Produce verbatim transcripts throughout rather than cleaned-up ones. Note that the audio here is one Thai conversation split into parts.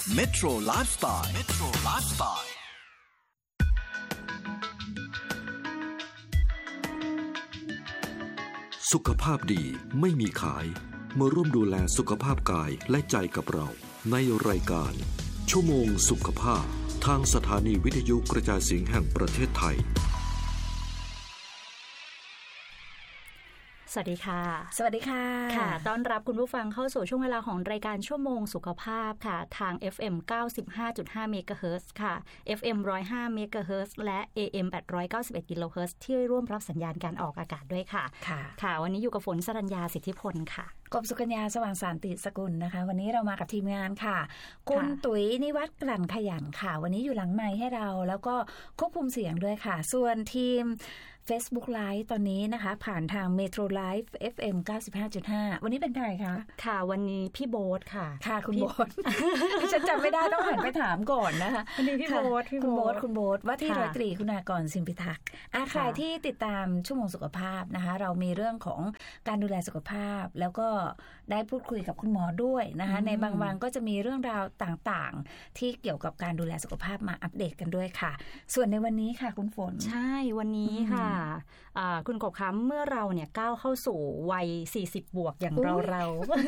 Metro Lifestyle Metro Lifestyle สุขภาพดีไม่มีขายมาร่วมดูแลสุขภาพกายและใจกับเราในรายการชั่วโมงสุขภาพทางสถานีวิทยุกระจายเสียงแห่งประเทศไทยสวัสดีค่ะสวัสดีค่ะค่ะต้อนรับคุณผู้ฟังเข้าสู่ช่วงเวลาของรายการชั่วโมงสุขภาพค่ะทาง เอฟ เอ็ม เก้าสิบห้าจุดห้า เมกะเฮิรตซ์ค่ะ เอฟ เอ็ม หนึ่งร้อยห้า เมกะเฮิรตซ์และ เอ เอ็ม แปดร้อยเก้าสิบเอ็ด กิโลเฮิรตซ์ที่ร่วมรับสัญญาณการออกอากาศด้วยค่ะค่ะค่ะวันนี้อยู่กับฝนสรัญญาสิทธิพลค่ะกบสุกัญญาสว่างสานติสกุลนะคะวันนี้เรามากับทีมงานค่ะคุณตุ๋ยนิวัฒน์กลั่นขยันค่ะวันนี้อยู่หลังไมค์ให้เราแล้วก็ควบคุมเสียงด้วยค่ะส่วนทีมFacebook Live ตอนนี้นะคะผ่านทาง Metro Live เอฟ เอ็ม เก้าสิบห้าจุดห้า วันนี้เป็นใครคะค่ะวันนี้พี่โบ๊ทค่ะค่ะคุณโบ๊ทฉันจำไม่ได้ต้องหันไปถามก่อนนะคะวันนี้พี่โบ๊ทพี่โบ๊ทคุณโบ๊ทว่าที่ร้อยตรีคุณากรสิมพิทักษ์อาใครที่ติดตามชั่วโมงสุขภาพนะคะเรามีเรื่องของการดูแลสุขภาพแล้วก็ได้พูดคุยกับคุณหมอด้วยนะคะในบางวันก็จะมีเรื่องราวต่างๆที่เกี่ยวกับการดูแลสุขภาพมาอัปเดตกันด้วยค่ะส่วนในวันนี้ค่ะคุณฝนใช่วันนี้ค่ะคุณกบคะเมื่อเราเนี่ยก้าวเข้าสู่วัยสี่สิบบวกอย่างเราเรา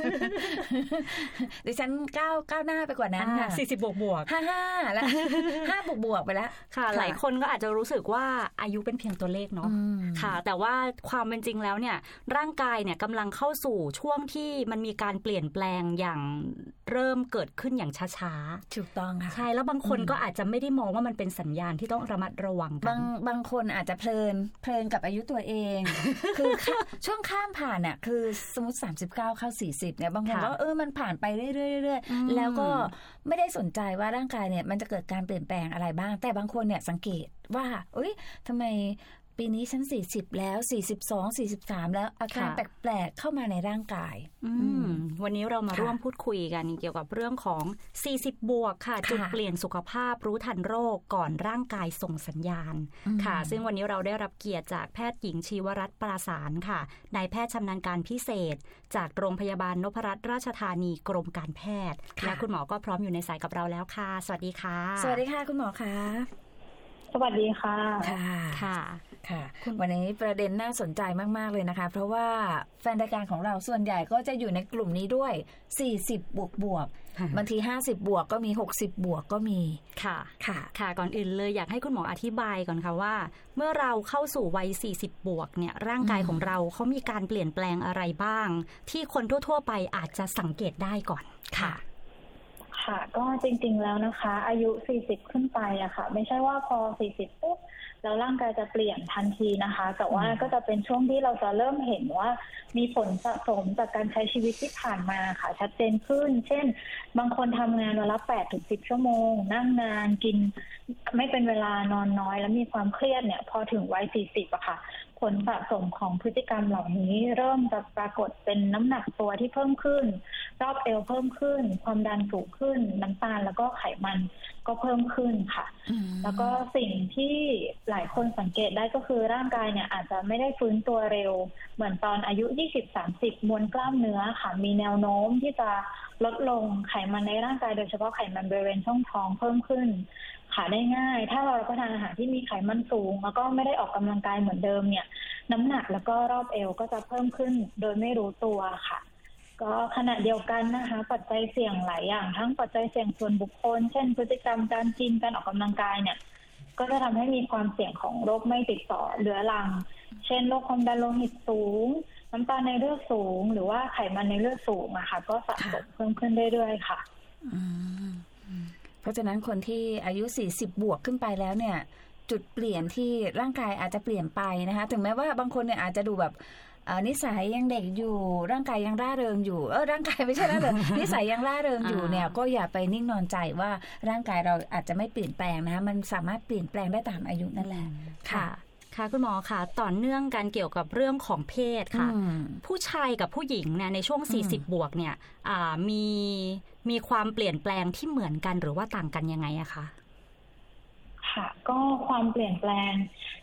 ดิฉันก้าวก้าวหน้าไปกว่านั้นค่ะสี่สิบบวกบวกห้าห้าแล้วห้าบวกบวกไปแล้วค่ะหลายคนก็อาจจะรู้สึกว่าอายุเป็นเพียงตัวเลขเนาะค่ะแต่ว่าความเป็นจริงแล้วเนี่ยร่างกายเนี่ยกำลังเข้าสู่ช่วงที่มันมีการเปลี่ยนแปลงอย่างเริ่มเกิดขึ้นอย่างช้าๆถูกต้องค่ะใช่แล้วบางคนก็อาจจะไม่ได้มองว่ามันเป็นสัญญาณที่ต้องระมัดระวังกันบางบางคนอาจจะเพลินเพลินกับอายุตัวเองคือช่วงข้ามผ่านน่ะคือสมมุติสามสิบเก้าเข้าสี่สิบเนี่ยบางคนก็เออมันผ่านไปเรื่อยๆแล้วก็ไม่ได้สนใจว่าร่างกายเนี่ยมันจะเกิดการเปลี่ยนแปลงอะไรบ้างแต่บางคนเนี่ยสังเกตว่าเอ้ยทำไมปีนี้ฉันสี่สิบแล้วสี่สิบสอง สี่สิบสามแล้วอาการแปลกๆเข้ามาในร่างกายวันนี้เรามาร่วมพูดคุยกันเกี่ยวกับเรื่องของสี่สิบบวกค่ะจุดเปลี่ยนสุขภาพรู้ทันโรคก่อนร่างกายส่งสัญญาณค่ะซึ่งวันนี้เราได้รับเกียรติจากแพทย์หญิงชีวรัตน์ปราสารค่ะนายแพทย์ชำนาญการพิเศษจากโรงพยาบาลนพรัตน์ราชธานีกรมการแพทย์และคุณหมอก็พร้อมอยู่ในสายกับเราแล้วค่ะสวัสดีค่ะสวัสดีค่ะคุณหมอคะสวัสดีค่ะค่ะค่ะค่ะวันนี้ประเด็นน่าสนใจมากๆเลยนะคะเพราะว่าแฟนรายการของเราส่วนใหญ่ก็จะอยู่ในกลุ่มนี้ด้วยสี่สิบบวกบวกบางทีห้าสิบบวกก็มีหกสิบบวกก็มีค่ะค่ะค่ะก่อนอื่นเลยอยากให้คุณหมออธิบายก่อนค่ะว่าเมื่อเราเข้าสู่วัยสี่สิบบวกเนี่ยร่างกายของเราเขามีการเปลี่ยนแปลงอะไรบ้างที่คนทั่วๆไปอาจจะสังเกตได้ก่อนค่ะค่ะก็จริงๆแล้วนะคะอายุสี่สิบขึ้นไปอะค่ะไม่ใช่ว่าพอสี่สิบปุ๊บแล้วร่างกายจะเปลี่ยนทันทีนะคะแต่ว่าก็จะเป็นช่วงที่เราจะเริ่มเห็นว่ามีผลสะสมจากการใช้ชีวิตที่ผ่านมาค่ะชัดเจนขึ้นเช่นบางคนทำงานวันละแปดถึงสิบชั่วโมงนั่งนานกินไม่เป็นเวลานอนน้อยแล้วมีความเครียดเนี่ยพอถึงวัยสี่สิบอะค่ะผลสะสมของพฤติกรรมเหล่านี้เริ่มจะปรากฏเป็นน้ำหนักตัวที่เพิ่มขึ้นรอบเอวเพิ่มขึ้นความดันสูงขึ้นน้ำตาลแล้วก็ไขมันก็เพิ่มขึ้นค่ะแล้วก็สิ่งที่หลายคนสังเกตได้ก็คือร่างกายเนี่ยอาจจะไม่ได้ฟื้นตัวเร็วเหมือนตอนอายุ ยี่สิบ สามสิบ มวลกล้ามเนื้อค่ะมีแนวโน้มที่จะลดลงไขมันในร่างกายโดยเฉพาะไขมันบริเวณช่องท้องเพิ่มขึ้นขาได้ง่ายถ้าเรารับประทานอาหารที่มีไขมันสูงแล้วก็ไม่ได้ออกกำลังกายเหมือนเดิมเนี่ยน้ำหนักแล้วก็รอบเอวก็จะเพิ่มขึ้นโดยไม่รู้ตัวค่ะก็ขณะเดียวกันนะคะปัจจัยเสี่ยงหลายอย่างทั้งปัจจัยเสี่ยงส่วนบุคคลเช่นพฤติกรรมการกินการออกกำลังกายเนี่ยก็จะทำให้มีความเสี่ยงของโรคไม่ติดต่อเรื้อรังเช่นโรคความดันโลหิตสูงน้ำตาลในเลือดสูงหรือว่าไขมันในเลือดสูงอะค่ะก็สะสมเพิ่มขึ้นเรื่อยๆค่ะเพราะฉะนั้นคนที่อายุสี่สิบบวกขึ้นไปแล้วเนี่ยจุดเปลี่ยนที่ร่างกายอาจจะเปลี่ยนไปนะคะถึงแม้ว่าบางคนเนี่ยอาจจะดูแบบนิสัยยังเด็กอยู่ร่างกายยังร่าเริงอยู่เออร่างกายไม่ใช่ร่าเริง นิสัยยังร่าเริงอยู่เนี่ยก็อย่าไปนิ่งนอนใจว่าร่างกายเราอาจจะไม่เปลี่ยนแปลงนะคะมันสามารถเปลี่ยนแปลงได้ตามอายุนั่นแหละค่ะค่ะคุณหมอค่ะต่อเนื่องกันเกี่ยวกับเรื่องของเพศค่ะผู้ชายกับผู้หญิงเนี่ยในช่วงสี่สิบบวกเนี่ยมีมีความเปลี่ยนแปลงที่เหมือนกันหรือว่าต่างกันยังไงอะคะค่ะก็ความเปลี่ยนแปลง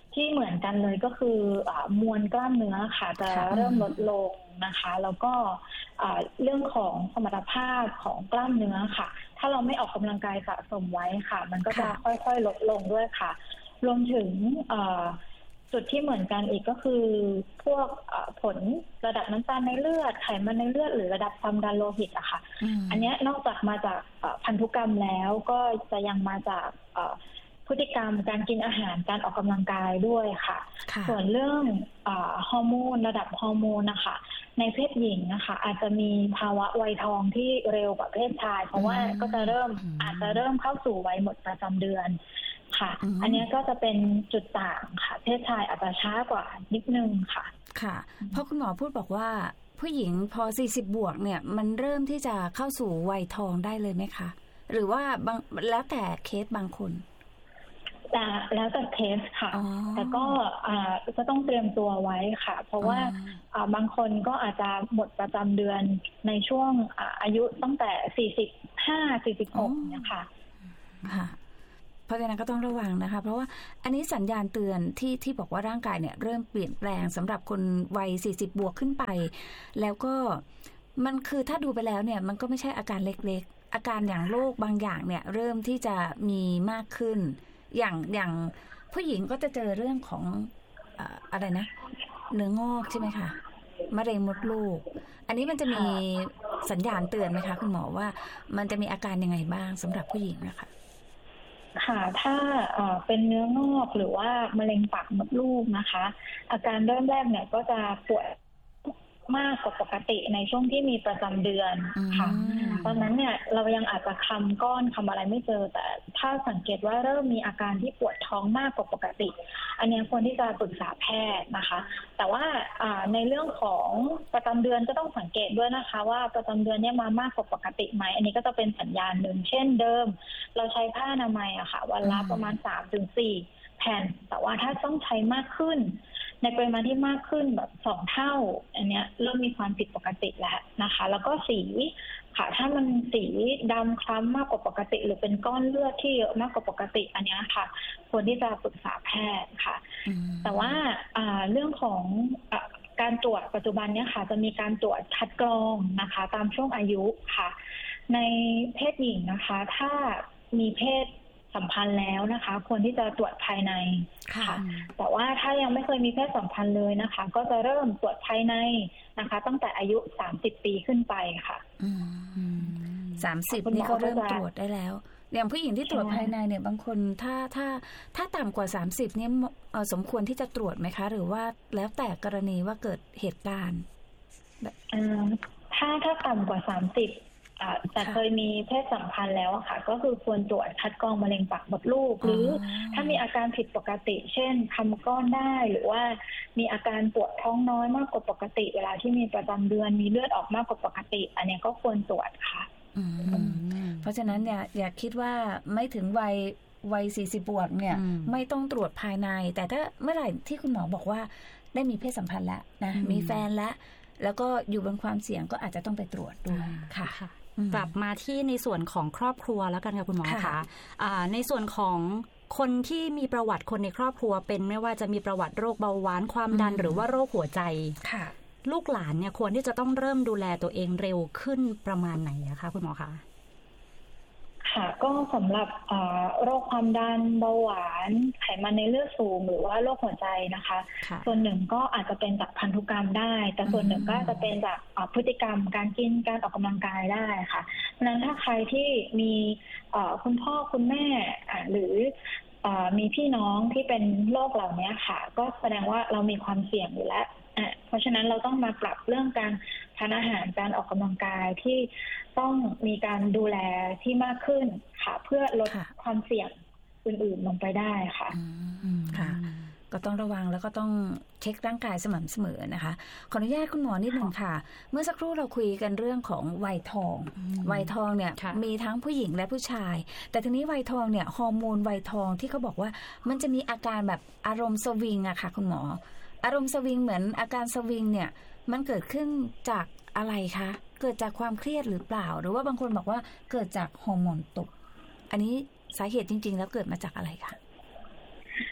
ที่เหมือนกันเลยก็คืออ่ามวลกล้ามเนื้อค่ะจะเริ่มลดลงนะคะแล้วก็อ่าเรื่องของสมรรถภาพของกล้ามเนื้อค่ะถ้าเราไม่ออกกำลังกายสะสมไว้ค่ะมันก็จะค่อยๆลดลงด้วยค่ะรวมถึงอ่าจุดที่เหมือนกันอีกก็คือพวกผลระดับน้ำตาลในเลือดไขมันในเลือดหรือระดับความดันโลหิตอะค่ะ อ, อันนี้นอกจากมาจากพันธุกรรมแล้วก็จะยังมาจากพฤติกรรมการกินอาหารการออกกำลังกายด้วยค่ะส่วนเรื่องฮอร์โมนระดับฮอร์โมนนะคะในเพศหญิงนะคะอาจจะมีภาวะวัยทองที่เร็วกว่าเพศชายเพราะว่าก็จะเริ่มอาจจะเริ่มเข้าสู่วัยหมดประจำเดือนค่ะอันนี้ก็จะเป็นจุดต่างค่ะเพศชายอาจจะช้ากว่านิดนึงค่ะค่ะเพราะคุณหมอพูดบอกว่าผู้หญิงพอสี่สิบบวกเนี่ยมันเริ่มที่จะเข้าสู่วัยทองได้เลยไหมคะหรือว่าบางแล้วแต่เคสบางคนแต่แล้วแต่เคสค่ะแต่ก็ก็ต้องเตรียมตัวไว้ค่ะเพราะว่าบางคนก็อาจจะหมดประจำเดือนในช่วงอายุตั้งแต่สี่สิบห้า สี่สิบหกเนี่ยค่ะค่ะเพราะฉะนั้นก็ต้องระวังนะคะเพราะว่าอันนี้สัญญาณเตือนที่ที่บอกว่าร่างกายเนี่ยเริ่มเปลี่ยนแปลงสำหรับคนวัยสี่สิบบวกขึ้นไปแล้วก็มันคือถ้าดูไปแล้วเนี่ยมันก็ไม่ใช่อาการเล็กๆอาการอย่างโรคบางอย่างเนี่ยเริ่มที่จะมีมากขึ้นอย่างอย่างผู้หญิงก็จะเจอเรื่องของอ่าอะไรนะเนื้องอกใช่ไหมคะมะเร็งมดลูกอันนี้มันจะมีสัญญาณเตือนไหมคะคุณหมอว่ามันจะมีอาการยังไงบ้างสำหรับผู้หญิงนะคะค่ะถ้าเป็นเนื้องอกหรือว่ามะเร็งปากมดลูกนะคะอาการเริ่มแรกเนี่ยก็จะปวดมากกว่าปกติในช่วงที่มีประจำเดือนค่ะตอนนั้นเนี่ยเรายังอาจจะคำก้อนคำอะไรไม่เจอแต่ถ้าสังเกตว่าเริ่มมีอาการที่ปวดท้องมากกว่าปกติอันนี้ควรที่จะปรึกษาแพทย์นะคะแต่ว่าในเรื่องของประจำเดือนก็ต้องสังเกตด้วยนะคะว่าประจำเดือนเนี่ยมามากกว่าปกติไหมอันนี้ก็จะเป็นสัญญาณหนึ่งเช่นเดิมเราใช้ผ้าอนามัยอะค่ะวันละประมาณ สามถึงสี่ แผ่นแต่ว่าถ้าต้องใช้มากขึ้นในปริมาณที่มากขึ้นแบบสองเท่าอันเนี้ยเริ่มมีความผิดปกติแล้วนะคะแล้วก็สีค่ะถ้ามันสีดำคล้ำมากกว่าปกติหรือเป็นก้อนเลือดที่เยอะมากกว่าปกติอันนี้ค่ะควรที่จะปรึกษาแพทย์ค่ะแต่ว่าเรื่องของการตรวจปัจจุบันเนี้ยค่ะจะมีการตรวจคัดกรองนะคะตามช่วงอายุค่ะในเพศหญิงนะคะถ้ามีเพศสัมพันธ์แล้วนะคะควรที่จะตรวจภายในค่ะแต่ว่าถ้ายังไม่เคยมีเพศสัมพันธ์เลยนะคะก็จะเริ่มตรวจภายในนะคะตั้งแต่อายุสามสิบปีขึ้นไปค่ะสามสิบนี่ก็เริ่มตรวจได้แล้วอย่างผู้หญิงที่ตรวจภายในเนี่ยบางคนถ้าถ้าถ้าต่ำกว่าสามสิบเนี่ยสมควรที่จะตรวจไหมคะหรือว่าแล้วแต่กรณีว่าเกิดเหตุการณ์ถ้าถ้าต่ำกว่าสามสิบแต่เคยมีเพศสัมพันธ์แล้วค่ะก็คือควรตรวจคัดกรองมะเร็งปากมดลูกหรือถ้ามีอาการผิดปกติเช่นคำก้อนได้หรือว่ามีอาการปวดท้องน้อยมากกว่าปกติเวลาที่มีประจำเดือนมีเลือดออกมากกว่าปกติอันนี้ก็ควรตรวจค่ะเพราะฉะนั้นอย่าอย่าคิดว่าไม่ถึงวัยวัยสี่สิบบวกเนี่ยไม่ต้องตรวจภายในแต่ถ้าเมื่อไหร่ที่คุณหมอบอกว่าได้มีเพศสัมพันธ์แล้วนะมีแฟนแล้วแล้วก็อยู่บนความเสี่ยงก็อาจจะต้องไปตรวจด้วยค่ะกลับมาที่ในส่วนของครอบครัวแล้วกันค่ะคุณหมอคะในส่วนของคนที่มีประวัติคนในครอบครัวเป็นไม่ว่าจะมีประวัติโรคเบาหวานความดันหรือว่าโรคหัวใจลูกหลานเนี่ยควรที่จะต้องเริ่มดูแลตัวเองเร็วขึ้นประมาณไหนคะคุณหมอคะค่ะก็สำหรับโรคความดันเบาหวานไขมันในเลือดสูงหรือว่าโรคหัวใจนะคะส่วนหนึ่งก็อาจจะเป็นจากพันธุกรรมได้แต่ส่วนหนึ่งก็จะเป็นจากพฤติกรรมการกินการออกกำลังกายได้ค่ะเพราะฉะนั้นถ้าใครที่มีคุณพ่อคุณแม่หรือมีพี่น้องที่เป็นโรคเหล่านี้ค่ะก็แสดงว่าเรามีความเสี่ยงอยู่แล้วเพราะฉะนั้นเราต้องมาปรับเรื่องการทานอาหารการออกกำลังกายที่ต้องมีการดูแลที่มากขึ้นค่ะเพื่อลดความเสี่ยงอื่นๆลงไปได้ค่ะค่ะก็ต้องระวังแล้วก็ต้องเช็คร่างกายสม่ำเสมอนะคะขออนุญาตคุณหมอนิดนึงค่ะเมื่อสักครู่เราคุยกันเรื่องของวัยทองวัยทองเนี่ยมีทั้งผู้หญิงและผู้ชายแต่ทีนี้วัยทองเนี่ยฮอร์โมนวัยทองที่เขาบอกว่ามันจะมีอาการแบบอารมณ์สวิงอะค่ะคุณหมออารมณ์สวิงเหมือนอาการสวิงเนี่ยมันเกิดขึ้นจากอะไรคะเกิดจากความเครียดหรือเปล่าหรือว่าบางคนบอกว่าเกิดจากฮอร์โมนตกอันนี้สาเหตุจริงๆแล้วเกิดมาจากอะไรคะอ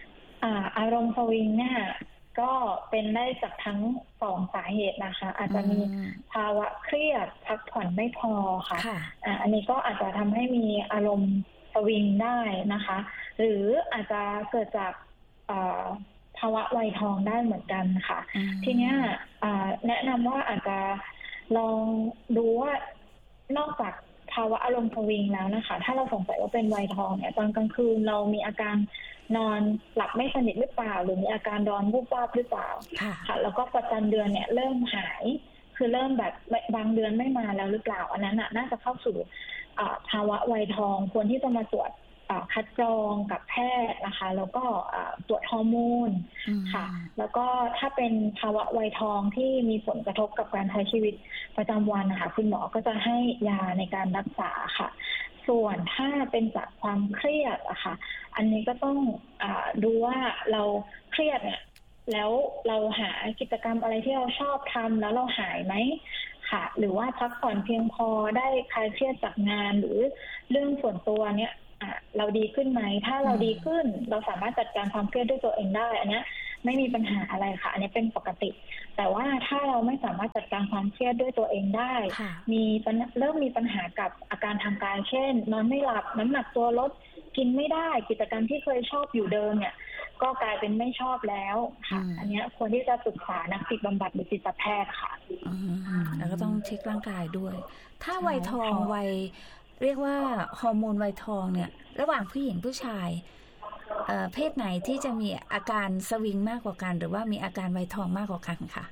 อ่าอารมณ์สวิงเนี่ยก็เป็นได้จากทั้งสองสาเหตุนะคะอาจจะมีภาวะเครียดพักผ่อนไม่พอค่ะอ่าอันนี้ก็อาจจะทำให้มีอารมณ์สวิงได้นะคะหรืออาจจะเกิดจากภาวะวัยทองได้เหมือนกันค่ะทีเนี้ยแนะนำว่าอาจจะลองดูว่านอกจากภาวะอารมณ์สวิงแล้วนะคะถ้าเราสงสัยว่าเป็นวัยทองเนี่ยตอนกลางคืนเรามีอาการนอนหลับไม่สนิทหรือเปล่าหรือมีอาการร้อนวูบวาบหรือเปล่าค่ะแล้วก็ประจำเดือนเนี่ยเริ่มหายคือเริ่มแบบบางเดือนไม่มาแล้วหรือเปล่าอันนั้นน่าจะเข้าสู่ภาวะวัยทองควรที่จะมาตรวจคัดกรองกับแพทย์นะคะแล้วก็ตรวจฮอร์โมนค่ะแล้วก็ถ้าเป็นภาวะวัยทองที่มีผลกระทบกับการใช้ชีวิตประจำวันนะคะคุณหมอก็จะให้ยาในการรักษาค่ะส่วนถ้าเป็นจากความเครียดอะค่ะอันนี้ก็ต้องอ่าดูว่าเราเครียดเนี่ยแล้วเราหากิจกรรมอะไรที่เราชอบทำแล้วเราหายไหมค่ะหรือว่าพักผ่อนเพียงพอได้คลายเครียดจากงานหรือเรื่องส่วนตัวเนี่ยเราดีขึ้นไหมถ้าเราดีขึ้นเราสามารถจัดการความเครียดด้วยตัวเองได้อันนี้ไม่มีปัญหาอะไรค่ะอันนี้เป็นปกติแต่ว่าถ้าเราไม่สามารถจัดการความเครียดด้วยตัวเองได้มีเริ่มมีปัญหากับอาการทางกายเช่นนอนไม่หลับน้ำหนักตัวลดกินไม่ได้กิจกรรมที่เคยชอบอยู่เดิมเนี่ยก็กลายเป็นไม่ชอบแล้วค่ะอันนี้ควรที่จะปรึกษานักจิตบำบัดหรือจิตแพทย์ค่ะแล้วก็ต้องเช็คร่างกายด้วยถ้าวัยทองวัยเรียกว่าฮอร์โมนวัยทองเนี่ยระหว่างผู้หญิงผู้ชายเอ่อเพศไหนที่จะมีอาการสวิงมากกว่ากันหรือว่ามีอาการวัยทองมากกว่ากันค่ะ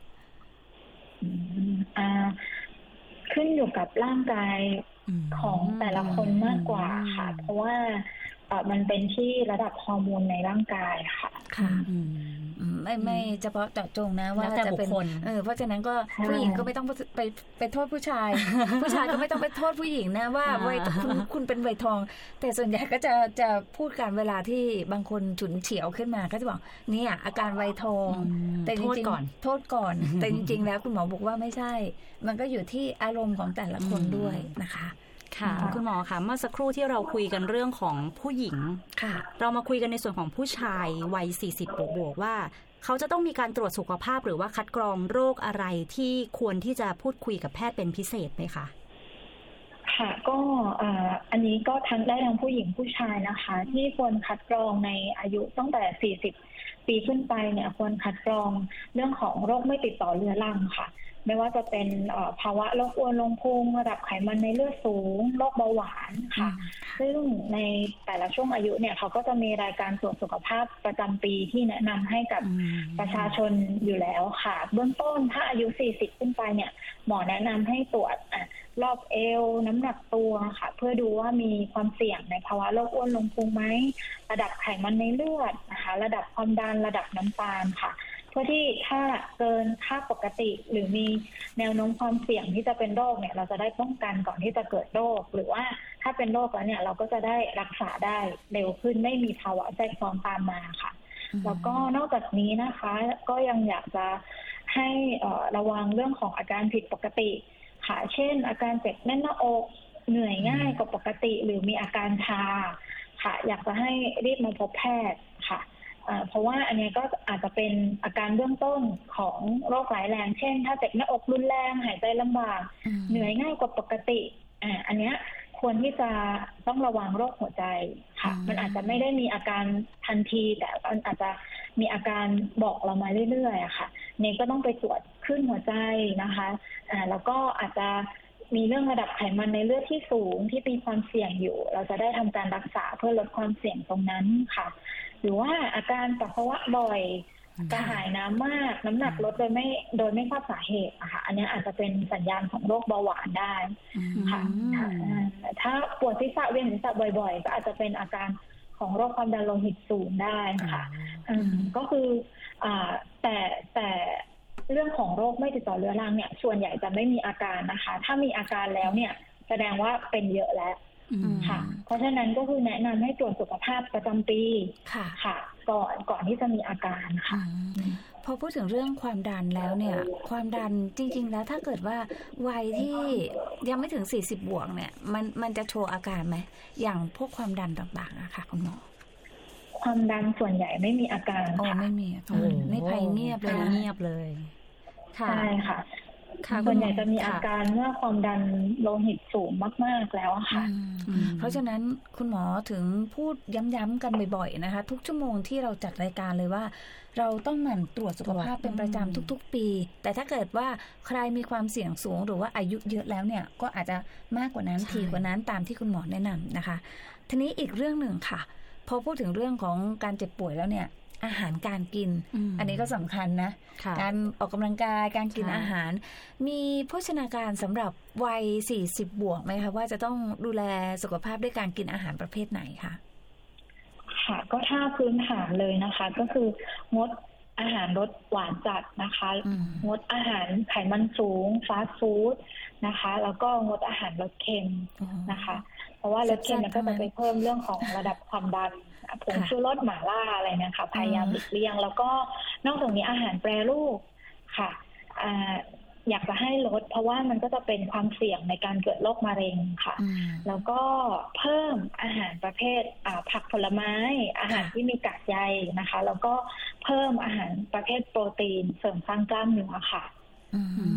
อ่าขึ้นอยู่กับร่างกายของแต่ละคนมากกว่าค่ะเพราะว่ามันเป็นที่ระดับฮอร์โมนในร่างกายค่ะค่ะไม่ไม่เฉพาะเจาะจงนะว่าจะเป็นเออเพราะฉะนั้นก็ผู้หญิงก็ไม่ต้องไปไปโทษผู้ชายผู้ชายก็ไม่ต้องไปโทษผู้หญิงนะว่าวัยคุณคุณเป็นวัยทองแต่ส่วนใหญ่ก็จะจะพูดกันเวลาที่บางคนฉุนเฉียวขึ้นมาก็จะบอกเนี่ยอาการวัยทองแต่จริงๆโทษก่อนแต่จริงๆแล้วคุณหมอบอกว่าไม่ใช่มันก็อยู่ที่อารมณ์ของแต่ละคนด้วยนะคะค่ะคุณหมอคะเมื่อสักครู่ที่เราคุยกันเรื่องของผู้หญิงค่ะเรามาคุยกันในส่วนของผู้ชายวัยสี่สิบบวกบวกว่าเขาจะต้องมีการตรวจสุขภาพหรือว่าคัดกรองโรคอะไรที่ควรที่จะพูดคุยกับแพทย์เป็นพิเศษไหมคะค่ะก็อันนี้ก็ทั้งได้ทั้งผู้หญิงผู้ชายนะคะที่ควรคัดกรองในอายุตั้งแต่สี่สิบปีขึ้นไปเนี่ยควรคัดกรองเรื่องของโรคไม่ติดต่อเรื้อรังค่ะไม่ว่าจะเป็นภาวะโรคอ้วนลงพุงระดับไขมันในเลือดสูงโรคเบาหวานค่ะซึ่งในแต่ละช่วงอายุเนี่ยเขาก็จะมีรายการตรวจสุขภาพประจำปีที่แนะนำให้กับประชาชนอยู่แล้วค่ะเบื้องต้นถ้าอายุสี่สิบขึ้นไปเนี่ยหมอแนะนำให้ตรวจรอบเอวน้ำหนักตัวค่ะเพื่อดูว่ามีความเสี่ยงในภาวะโรคอ้วนลงพุงไหมระดับไขมันในเลือดนะคะระดับความดันระดับน้ำตาลค่ะเพื่อที่ถ้าเกินค่าปกติหรือมีแนวโน้มความเสี่ยงที่จะเป็นโรคเนี่ยเราจะได้ป้องกันก่อนที่จะเกิดโรคหรือว่าถ้าเป็นโรคแล้วเนี่ยเราก็จะได้รักษาได้เร็วขึ้นไม่มีภาวะแทรกซ้อนตามมาค่ะแล้วก็นอกจากนี้นะคะก็ยังอยากจะให้ระวังเรื่องของอาการผิดปกติค่ะเช่นอาการเจ็บแน่นหน้าอกเหนื่อยง่ายกว่าปกติหรือมีอาการชาค่ะอยากจะให้รีบมาพบแพทย์ค่ะเพราะว่าอันนี้ก็อาจจะเป็นอาการเบื้องต้นของโรคร้ายแรงเช่นถ้าเจ็บหน้าอกรุนแรงหายใจลำบากเหนื่อยง่ายกว่าปกติอ่าอันนี้ควรที่จะต้องระวังโรคหัวใจค่ะมันอาจจะไม่ได้มีอาการทันทีแต่มันอาจจะมีอาการบอกเรามาเรื่อยๆค่ะนี่ก็ต้องไปตรวจคลื่นหัวใจนะคะอ่าแล้วก็อาจจะมีเรื่องระดับไขมันในเลือดที่สูงที่มีความเสี่ยงอยู่เราจะได้ทำการรักษาเพื่อลดความเสี่ยงตรงนั้นค่ะหรือว่าอาการปัสสาวะบ่อยกระหายน้ำมากน้ำหนักลดโดยไม่โดยไม่ทราบสาเหตุอะค่ะอันนี้อาจจะเป็นสัญญาณของโรคเบาหวานได้ค่ะถ้าปวดศีรษะเวียนศีรษะบ่อยๆก็อาจจะเป็นอาการของโรคความดันโลหิตสูงได้ค่ะก็คือแต่แต่เรื่องของโรคไม่ติดต่อเรื้อรังเนี่ยส่วนใหญ่จะไม่มีอาการนะคะถ้ามีอาการแล้วเนี่ยแสดงว่าเป็นเยอะแล้วค่ะเพราะฉะนั้นก็คือแนะนำให้ตรวจสุขภาพประจำปีค่ะค่ะก่อนก่อนที่จะมีอาการค่ะพอพูดถึงเรื่องความดันแล้วเนี่ยความดันจริงๆแล้วถ้าเกิดว่าวัยที่ยังไม่ถึงสี่สิบบวกเนี่ยมันมันจะโชว์อาการไหมอย่างพวกความดันต่างๆอะค่ะคุณหมอความดันส่วนใหญ่ไม่มีอาการโอ้ค่ะไม่มีอาการนี่ภัยเงียบเลยนะเงียบเลยค่ะใช่ค่ะค่ะส่วนใหญ่จะมีค่ะอาการเมื่อความดันโลหิตสูงมากๆแล้วอะค่ะอืมเพราะฉะนั้นคุณหมอถึงพูดย้ำๆกันบ่อยๆนะคะทุกชั่วโมงที่เราจัดรายการเลยว่า เราต้องหมั่นตรวจสุขภาพเป็นประจำทุกๆปีแต่ถ้าเกิดว่าใครมีความเสี่ยงสูงหรือว่าอายุเยอะแล้วเนี่ยก็อาจจะมากกว่านั้นทีกว่านั้นตามที่คุณหมอแนะนำนะคะทีนี้อีกเรื่องหนึ่งค่ะพอพูดถึงเรื่องของการเจ็บป่วยแล้วเนี่ยอาหารการกินอืมอันนี้ก็สำคัญนะค่ะการออกกำลังกายการกินใช่อาหาร มีโภชนาการสำหรับวัยสี่สิบบวกไหมคะว่าจะต้องดูแลสุขภาพด้วยการกินอาหารประเภทไหนคะค่ะก็ถ้าพื้นฐานเลยนะคะ ก็คืองดอาหารรสหวานจัดนะคะอืมงดอาหารไขมันสูงฟาสต์ฟู้ดนะคะ แล้วก็งดอาหารรสเค็มนะคะ เพราะว่ารสเค็มมันก็จะไปเพิ่มเรื่องของระดับความดันผงชูรสหม่าล่าอะไรเนี่ยค่ะพยายามหลีกเลี่ยง แล้วก็นอกจากนี้อาหารแปรรูปค่ะอ่าอยากจะให้ลดเพราะว่ามันก็จะเป็นความเสี่ยงในการเกิดโรคมะเร็งค่ะอืมแล้วก็เพิ่มอาหารประเภทผักผลไม้อาหารที่มีกากใยนะคะแล้วก็เพิ่มอาหารประเภทโปรตีนเสริมสร้างกล้ามเนื้อค่ะอืม